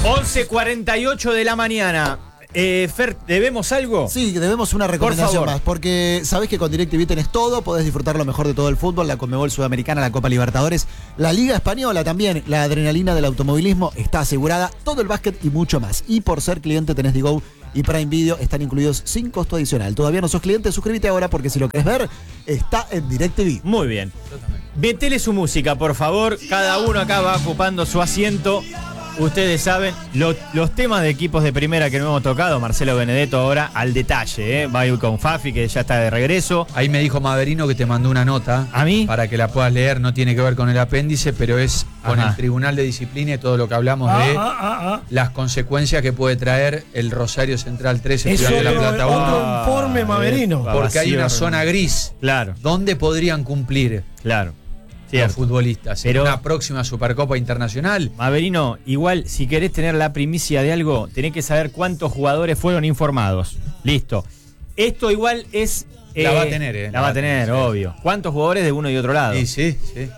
11:48 de la mañana. Fer, ¿debemos algo? Sí, debemos una recomendación más, porque sabés que con DirecTV tenés todo, podés disfrutar lo mejor de todo el fútbol, la Conmebol Sudamericana, la Copa Libertadores, la Liga Española también, la adrenalina del automovilismo está asegurada, todo el básquet y mucho más. Y por ser cliente tenés Digo y Prime Video, están incluidos sin costo adicional. Todavía no sos cliente, suscríbete ahora porque si lo querés ver, está en DirecTV. Muy bien. Métele su música, por favor. Cada uno acá va ocupando su asiento. Ustedes saben, los temas de equipos de primera que no hemos tocado, Marcelo Benedetto ahora al detalle, va a ir con Fafi, que ya está de regreso. Ahí me dijo Maverino que te mandó una nota. ¿A mí? Para que la puedas leer, no tiene que ver con el apéndice, pero es con el Tribunal de Disciplina y todo lo que hablamos de las consecuencias que puede traer el Rosario Central 3, Estudiantes de La Plata 1. Otro informe Maverino. Porque hay una zona gris. Claro. Donde podrían cumplir. Claro. Los futbolistas. Pero en una próxima Supercopa Internacional. Maverino, igual, si querés tener la primicia de algo, tenés que saber cuántos jugadores fueron informados. Listo. Esto igual es... la va a tener, La va a tener, obvio. ¿Cuántos jugadores de uno y otro lado? Sí.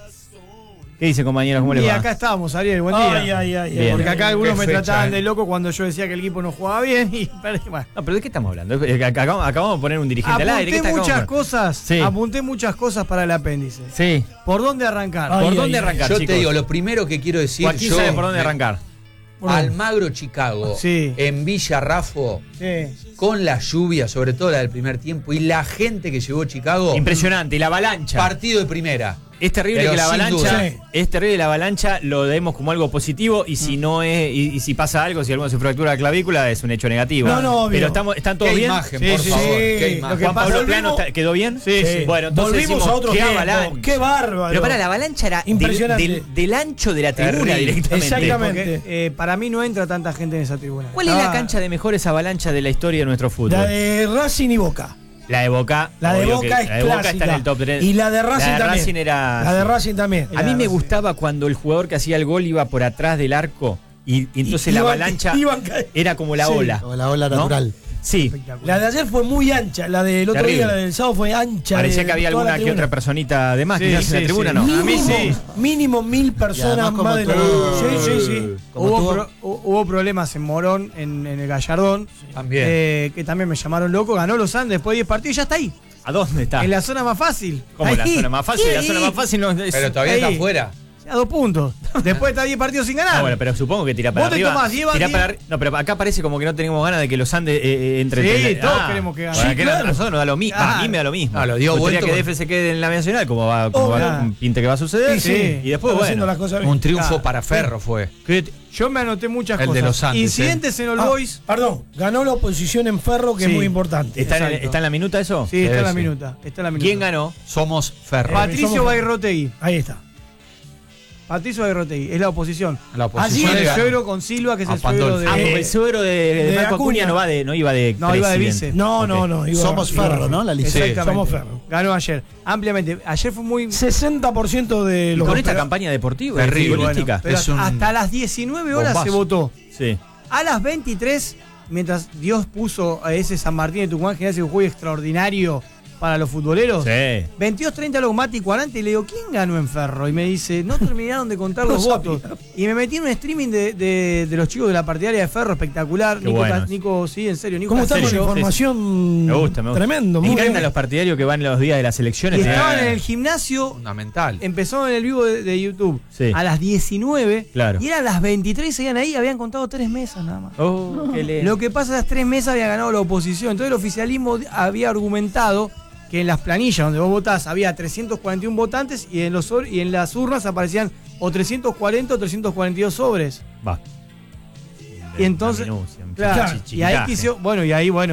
¿Qué dice, compañeros? ¿Cómo le va? Y acá estamos, Ariel, buen día. Ay. Porque acá algunos me trataban de loco cuando yo decía que el equipo no jugaba bien y bueno. No, pero ¿de qué estamos hablando? Acabamos de poner un dirigente al aire. Apunté muchas cosas para el apéndice. Sí. ¿Por dónde arrancar? ¿Por dónde arrancar, Yo chicos? te digo, lo primero que quiero decir... Joaquín sabe por dónde arrancar. Almagro, Chicago, en Villa Raffo, con la lluvia, sobre todo la del primer tiempo, y la gente que llegó a Chicago... Impresionante, y la avalancha. Partido de primera. Es terrible que la avalancha lo demos como algo positivo y si no es y si pasa algo, si alguno se fractura la clavícula es un hecho negativo. No, pero están todos bien. Imagen, por favor. Qué imagen. Juan Pablo Plano quedó bien. Sí. Bueno, entonces volvimos a otro qué tiempo. avalancha. Qué bárbaro. Pero para la avalancha era del ancho de la tribuna directamente. Exactamente. Porque, para mí no entra tanta gente en esa tribuna. ¿Cuál es la cancha de mejores avalanchas de la historia de nuestro fútbol? La de Racing y Boca. La de Boca. La de Boca es clásica. Boca está en el top 3. Y la de Racing también. Racing era... La de Racing también. A mí me gustaba cuando el jugador que hacía el gol iba por atrás del arco y entonces la avalancha era como la ola. Como la ola natural. Sí. La de ayer fue muy ancha. La del otro día, la del sábado, fue ancha. Parecía que había alguna que otra personita de más que en la tribuna, ¿no? A mí sí. Mínimo 1000 personas más de la... Sí. Hubo problemas en Morón, en el Gallardón. También. Que también me llamaron loco. Ganó los Andes después de 10 partidos y ya está ahí. ¿A dónde está? En la zona más fácil. ¿Cómo ahí. la zona más fácil? La zona más fácil no es... Pero todavía está afuera. A 2 puntos. Después está 10 partidos sin ganar. Bueno, pero supongo que tira para arriba. No, pero acá parece como que no tenemos ganas de que los Andes entren. Sí, todos queremos que ganen. A nosotros nos da lo mismo. A mí me da lo mismo. No, lo dio vuelta. Que DF se quede en la Nacional, como pinta que va a suceder. Sí. Y después, bueno, las cosas un triunfo para Ferro fue. Yo me anoté muchas cosas. El de los Andes. Incidentes en All Boys. Perdón, ganó la oposición en Ferro, que es muy importante. ¿Está en la minuta eso? Sí, está en la minuta. ¿Quién ganó? Somos Ferro. Patricio Bairrotegui. Ahí está. Patricio Bairrotegui, es la oposición. Allí el suegro con Silva, que es el suegro de... el suegro de Marco Acuña no iba de vice. No. Somos Ferro, ¿no? La lista. Exactamente. Somos Ferro. Ganó ayer, ampliamente. Ayer fue muy... 60% de los... Con esta campaña deportiva, futbolística. Pero hasta las 19 horas se votó. Sí. A las 23, mientras Dios puso a ese San Martín de Tucumán, que hace un juego extraordinario para los futboleros. Sí. 22-30 luego Mati 40 y le digo, ¿quién ganó en Ferro? Y me dice, no terminaron de contar los votos. Y me metí en un streaming de los chicos de la partidaria de Ferro, espectacular. Nico, sí, en serio. Nico, ¿cómo está con la información? Me gusta. Tremendo. Me encantan los partidarios que van los días de las elecciones. Y estaban en el gimnasio. Fundamental. Empezó en el vivo de YouTube. Sí. A las 19. Claro. Y eran las 23, seguían ahí, habían contado 3 mesas nada más. Qué Lo que pasa, las 3 mesas había ganado la oposición. Entonces el oficialismo había argumentado que en las planillas donde vos votás había 341 votantes y en las urnas aparecían o 340 o 342 sobres. Va. Y entonces, claro, y ahí quiso, bueno,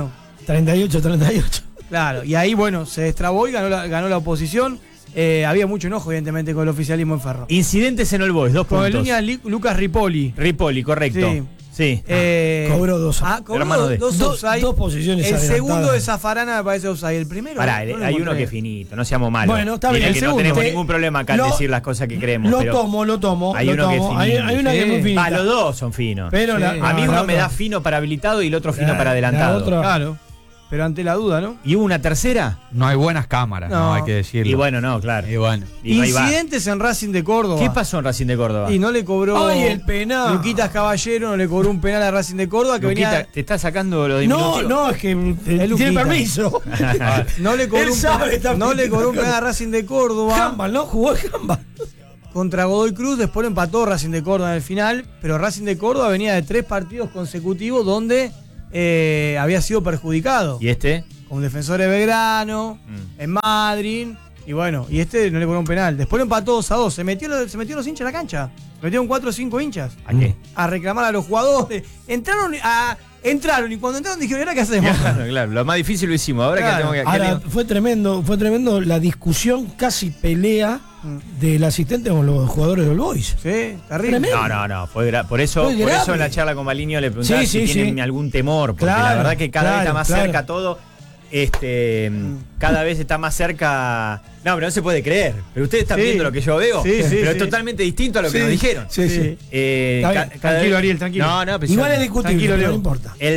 38. Claro, y ahí se destrabó y ganó la oposición. Había mucho enojo, evidentemente, con el oficialismo en Ferro. Incidentes en All Boys, 2 puntos. Con el línea Lucas Ripoli. Ripoli, correcto. Sí. Cobró 2. Cobró dos offside. Dos posiciones El adelantadas. segundo de Zafarana me parece offside. El primero. Pará, hay uno que es finito, no seamos malos. Bueno, está bien. El segundo. No tenemos ningún problema acá en decir las cosas que creemos. Lo tomo. Hay uno que es finito. Hay una que es muy finita. Los dos son finos. Pero a mí uno me da fino para habilitado y el otro fino para adelantado. Claro. pero ante la duda, ¿no? ¿Y hubo una tercera? No hay buenas cámaras, no, hay que decirlo. Y bueno, no, claro. Y bueno. Y ahí va. Incidentes en Racing de Córdoba. ¿Qué pasó en Racing de Córdoba? Y no le cobró. ¡Ay, el penal! Luquitas Caballero no le cobró un penal a Racing de Córdoba que Luquita, venía. ¿te está sacando lo No, diminutivo? no, es que tiene Luquita. permiso. No le cobró Él un sabe penal, no le cobró un penal a Racing de Córdoba. Handball, ¿no? Jugó el handball. Contra Godoy Cruz, después lo empató Racing de Córdoba en el final, pero Racing de Córdoba venía de 3 partidos consecutivos donde había sido perjudicado. ¿Y este? Con Defensor de Belgrano, en Madrid, y bueno, y este no le cobró un penal. Después lo empató 2-2, se metió los hinchas en la cancha. Se metieron 4 o 5 hinchas. ¿A qué? A reclamar a los jugadores. Entraron y cuando entraron dijeron, ¿ahora qué hacemos? Claro, lo más difícil lo hicimos. Ahora Claro. que tengo que. Ahora, fue tremendo la discusión, casi pelea del asistente con los jugadores del Boys. Sí, terrible. Tremendo. No, por eso grave. en la charla con Maliño le preguntaba Sí, si sí, tienen sí. algún temor, porque Claro, la verdad que cada vez está claro, más claro. cerca todo. Cada vez está más cerca. No, pero no se puede creer. Pero ustedes están Sí. viendo lo que yo veo. Sí, sí, pero sí. es totalmente distinto a lo que nos dijeron. Sí, sí. Está bien, tranquilo, Ariel, tranquilo. No, pero Igual yo- es discutible, Tranquilo, pero Leo. no importa. El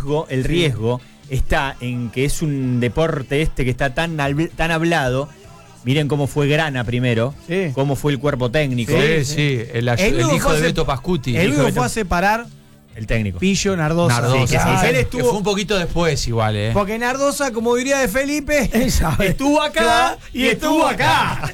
riesgo está en que es un deporte que está tan hablado. Miren cómo fue Grana primero, Sí. cómo fue el cuerpo técnico, Sí, el único hijo fue de hace- Beto Pascuti. El hijo único de fue a separar el técnico. Pillo Nardosa. Nardosa. Sí, que sí, Él Que estuvo. fue un poquito después igual, Porque Nardosa, como diría de Felipe, Él sabe. estuvo acá Claro, y estuvo acá.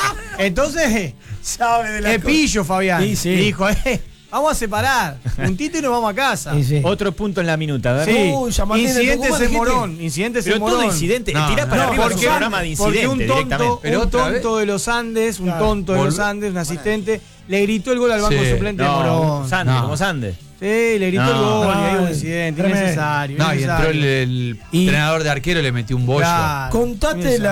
Entonces, Sabe de la es Pillo, Fabián. Sí, sí. Y dijo, vamos a separar. Puntito y nos vamos a casa. Sí, sí. Otro punto en la minuta, ¿verdad? Sí. Uy, San Martín de Incidentes Tucumán, en dijiste. Morón. Incidentes Pero en todo Morón. incidente, No, tirá no, para no, arriba es un Porque, programa de porque incidente directamente. Pero un otra tonto de los Andes, Claro. un asistente, le gritó el gol al banco Sí. suplente de No, Morón. Sande, No. como Sande. Sí, le gritó No. el gol y hay un No, incidente tremendo. innecesario. No, y entró innecesario. el Y- entrenador de arquero, le metió un bollo. Claro, Contate innecesario.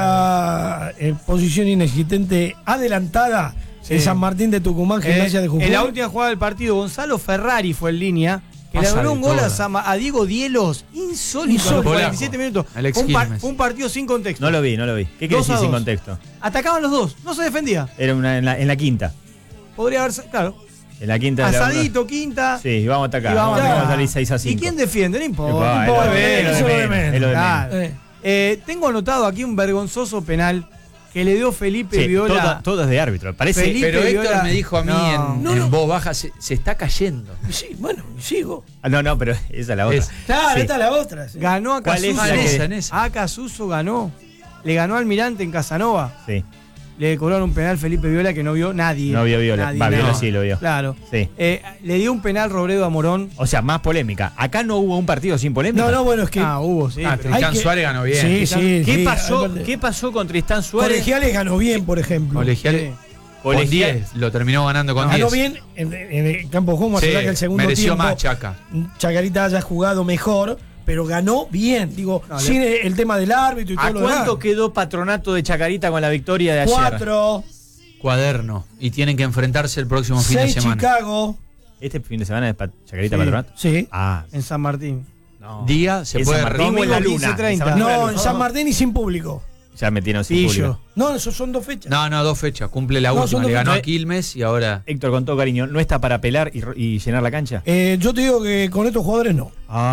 la posición inexistente adelantada en San Martín de Tucumán, Gimnasia de Jujuy. En la última jugada del partido, Gonzalo Ferrari fue en línea. Que le Pasa ganó de un gol todas. a Diego Dielos. Insólito. A los Polaco. 47 minutos. Alex Fue Quilmes. fue un partido sin contexto. No lo vi. ¿Qué quiere 2 a decir sin 2. contexto? Atacaban los dos. No se defendía. Era en la quinta. Podría haber. Claro. En la quinta de la Asadito, quinta. Sí, vamos a atacar. Y vamos a Vamos a atacar. salir 6-5. ¿Y quién defiende? No importa. Es importa, lo de eso es lo de menos, menos. es lo de Claro. Eh. Tengo anotado aquí un vergonzoso penal que le dio Felipe Sí, Viola. todo es de árbitro. Parece. Felipe Pero Héctor Viola- me dijo a mí No. en voz baja, se está cayendo. Sí, bueno, sigo. No, pero esa es la otra. Es- Claro, Sí. esta es la otra. sí. Ganó a ¿Cuál es Casuso. la que- en esa? A Casuso ganó. Le ganó al Almirante en Casanova. Sí. Le cobraron un penal Felipe Viola que no vio nadie. No vio Viola. Nadie, Va, Viola nadie. sí lo vio. Claro. Sí. Le dio un penal Robredo a Morón. O sea, más polémica. Acá no hubo un partido sin polémica. No, bueno, es que Hubo, sí. pero- Tristán hay que- Suárez ganó bien. Sí, sí. ¿Qué sí, pasó? aparte. ¿Qué pasó con Tristán Suárez? Colegiales ganó bien, por ejemplo. Colegiales. Con Colegial- 10, lo terminó ganando con 10. Ganó bien en el campo de juego, más Sí, allá que el segundo mereció tiempo más Chaca. Chacarita haya jugado mejor, pero ganó bien. Digo, No, sin el tema del árbitro y todo ¿A lo cuánto demás. quedó Patronato de Chacarita con la victoria de ayer? 4, Cuaderno. Y tienen que enfrentarse el próximo fin de 6 semana. Chicago. ¿Este fin de semana es Chacarita Sí. Patronato? Sí. Ah, En San Martín. no. Día se En puede San Martín o en la Domingo luna. 15:30. En San Martín o en la No, luna. en San Martín y sin público. Ya metieron sin Pillo. público. No, esos son 2 fechas. No, 2 fechas. Cumple la No, última. son Le dos ganó a fechas. Quilmes y ahora. Héctor, con todo cariño, ¿no está para pelar y llenar la cancha? Yo te digo que con estos jugadores no.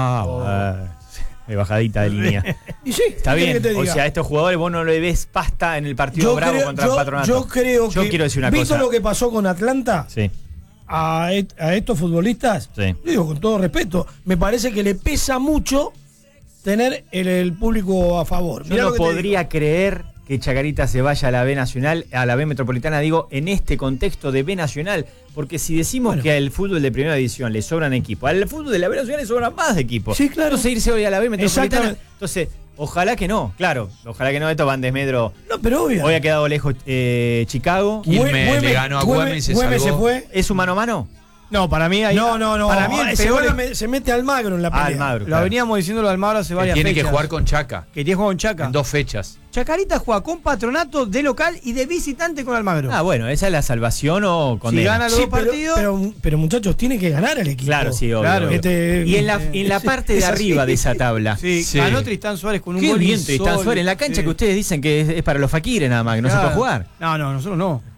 De bajadita de línea. Y sí, Está ¿qué querés bien. que te O diga? sea, a estos jugadores vos no le ves pasta en el partido bravo contra Patronato. yo creo Yo que, quiero decir una visto cosa. lo que pasó con Atlanta, Sí, a estos futbolistas, sí. digo con todo respeto, me parece que le pesa mucho tener el público a favor. Yo Mirá no lo que te podría creer que Chacarita se vaya a la B Nacional, a la B Metropolitana, digo, en este contexto de B Nacional, porque si decimos Bueno. que al fútbol de primera división le sobran equipos, al fútbol de la B Nacional le sobran más equipos. Sí, claro. Entonces irse hoy a la B Metropolitana, Exactamente. entonces, ojalá que no, claro, ojalá que no, esto van desmedro. digo. No, pero obvio. Hoy ha quedado lejos Chicago. Quilmes le ganó a Güemes y se Güemes se salvó. fue. ¿Es un mano a mano? No, para mí ahí. No. Para mí el peor se mete Almagro en la pelea. Almagro. Lo claro. veníamos diciéndolo a Almagro hace Que varias tiene fechas. que jugar con Chaca. Que tiene que jugar con Chaca. En 2 fechas. Chacarita juega con Patronato de local y de visitante con Almagro. Ah, bueno, esa es la salvación o condena. gana los Sí, dos partidos. pero muchachos, tiene que ganar el equipo. Claro, sí, obvio. Claro. obvio. Y en la parte de es así. arriba de esa tabla. Sí, Sí. ganó Tristán Suárez con un Qué gol bien Tristán insólito. Suárez, en la cancha Sí. que ustedes dicen que es para los faquires nada más, que no se Claro. puede jugar. No, nosotros no.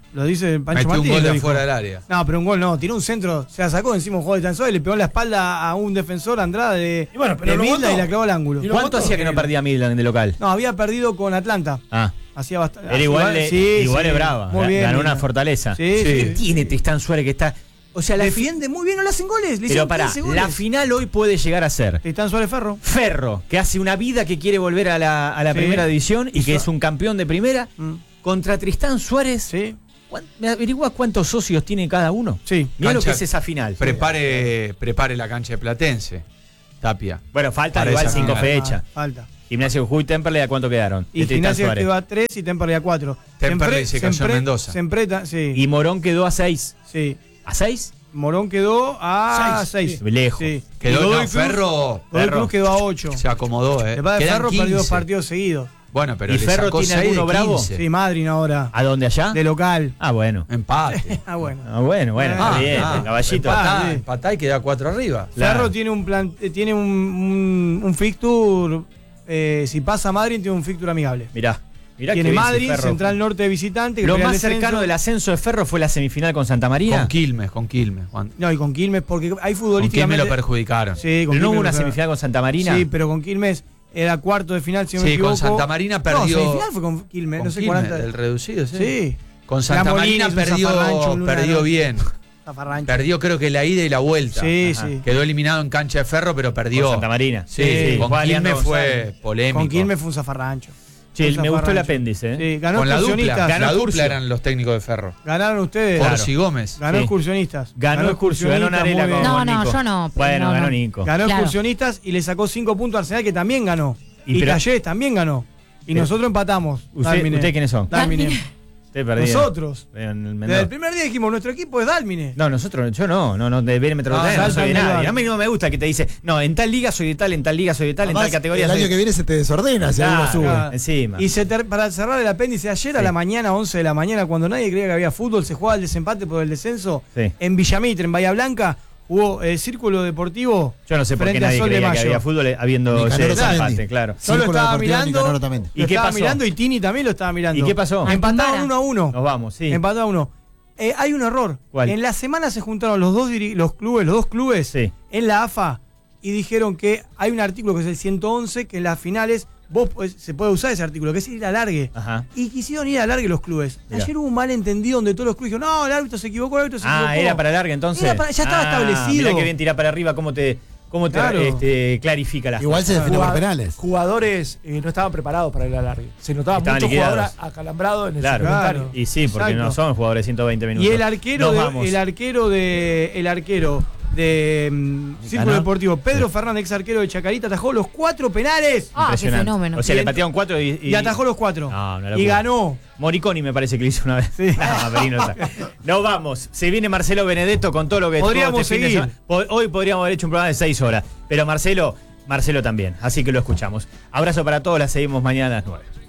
Lo dice Pancho Metió un Martínez. gol lo de dijo. afuera del área. No, pero un gol no. Tiró un centro, se la sacó encima un juego de tan suave, le pegó en la espalda a un defensor, Andrada, de, Y bueno, pero de lo Milda votó. y la clavó al ángulo. Y lo ¿Cuánto votó, hacía que no perdía Midland de local? No, había perdido con Atlanta. Ah. Hacía bastante. Era igual de brava. Muy bien. Ganó una Milda. fortaleza. Sí, Sí. ¿Qué tiene Tristán Suárez que está? O sea, Defiende muy bien, no le hacen goles. Le Pero hicieron pará, 15 goles. la final hoy puede llegar a ser Tristán Suárez Ferro. Ferro, que hace una vida que quiere volver a la Sí. primera división y que Hizo- es un campeón de primera, contra Tristán Suárez. Sí. ¿Me averiguás cuántos socios tiene cada uno? Sí. Mirá lo Cancha- que es esa final. Prepare la cancha de Platense, Tapia. Bueno, falta Para igual esa 5 final. fechas. Falta. Gimnasia de Jujuy y Temperley, ¿a cuánto quedaron? Y De Tristán Gimnasia Suárez. quedó a 3 y Temperley a 4. Temperley se cayó en Mendoza. Se empreta, sí. Y Morón quedó a 6. Sí. ¿A 6? Morón quedó a 6. Lejos. Sí. Quedó, Y Godoy no, Cruz- Ferro Godoy Cruz quedó a 8. se acomodó, El padre de Quedan Ferro perdió 2 15. partidos seguidos. Bueno, pero ¿Y le Ferro sacó tiene 6 de alguno bravo? 15. Sí, Madryn ahora. ¿A dónde allá? De local. Ah, bueno. Empate. Ah, bueno. Ah, bueno, está bien. El caballito. empate. Empatá y queda 4 arriba. Claro. Ferro tiene tiene un fixture. Si pasa Madryn, tiene un fixture amigable. Mirá. Mirá Tiene qué bien Madryn, Ferro. Central Norte de visitante. que Lo pelea el más cercano descenso. del ascenso de Ferro fue la semifinal con Santa María. Con Quilmes, Juan. No, y con Quilmes, porque hay Con Quilmes futbolísticamente. lo perjudicaron. Sí, con Pero no hubo Quilmes una lo- semifinal con Santa Marina. Sí, pero con Quilmes era cuarto de final, si no me Sí, equivoco. con Santa Marina perdió. No, semifinal fue con Quilmes, Con no sé Quilmes, 40. el reducido, sí. Sí. Con Santa Lamolini Marina es un zafarrancho, un perdió lunar. bien. Zafarrancho. Perdió creo que la ida y la vuelta. Sí, Ajá. sí. Quedó eliminado en cancha de Ferro, pero perdió. Con Santa Marina. Sí, con Juan Leandro Quilmes fue González. polémico. Con Quilmes fue un zafarrancho. Che, Un me gustó el zafarrancho. apéndice. ¿eh? Sí, ganó Con la excursionistas. dupla. Ganó La Curcio. dupla eran los técnicos de Ferro. Ganaron ustedes. Orsi Gómez. Ganó Sí. excursionistas. Ganó Curcio, ganó Narela muy bien. con No, no, Nico. yo no, Bueno, no, ganó no. Nico. Ganó Claro. excursionistas y le sacó 5 puntos a Arsenal, que también ganó. Y Y pero- Talleres también ganó. Y Pero- nosotros empatamos. ¿Ustedes quiénes son? Dalmine. Estoy perdido. Nosotros. En el Mendoza. Desde el primer día dijimos, nuestro equipo es Dalmine. No, nosotros, yo no, de BM Metropolitana Ah, no soy de saltan de nadie. bar. A mí no me gusta que te dice, no, en tal liga soy de tal, en tal liga soy de tal, en Además, tal categoría el soy año que viene se te desordena si alguno sube. Claro. encima. Y para cerrar el apéndice, ayer a la mañana, 11 de la mañana, cuando nadie creía que había fútbol, se jugaba el desempate por el descenso. Sí. En Villamitre, en Bahía Blanca, hubo el Círculo Deportivo. Yo no sé por qué frente a nadie Sol de creía que Mayo. había fútbol habiendo Nicanor ese Otamendi. desempate, claro. Yo lo Círculo estaba Deportivo mirando. Nicanor Otamendi. ¿Y qué estaba pasó? mirando y Tini también lo estaba mirando. ¿Y qué pasó? Empataron 1 a 1. Nos vamos, sí. Empatado a 1. Hay un error. ¿Cuál? En la semana se juntaron los dos clubes Sí. en la AFA y dijeron que hay un artículo que es el 111 que en las finales se puede usar ese artículo, que es ir al alargue. Ajá. Y quisieron ir al alargue los clubes. Mirá. Ayer hubo un malentendido donde todos los clubes dijeron, no, el árbitro se equivocó, el árbitro se equivocó. Ah, era para larga entonces. Ya estaba establecido. Mirá que bien tirar para arriba, cómo te Claro. clarifica las Igual se cosas. define por penales. Jugadores no estaban preparados para el alargue. Se notaba Estaban muchos liquidados. jugadores acalambrados en el Claro. suplementario. Y sí, porque Exacto. no son jugadores de 120 minutos. Y el arquero Nos vamos. el arquero de Círculo ¿Ganó? Deportivo, Pedro Fernández, ex arquero de Chacarita, atajó los 4 penales. Ah, qué Impresionante. fenómeno. O sea, le Y patearon 4 Y atajó los 4. No, una y locura. ganó. Moriconi me parece que lo hizo una vez. Sí. No, Perino, nos vamos. Se viene Marcelo Benedetto con todo lo que Podríamos todo este fin de seguir. semana. Hoy podríamos haber hecho un programa de 6 horas. Pero Marcelo también. Así que lo escuchamos. Abrazo para todos. La seguimos mañana a las 9.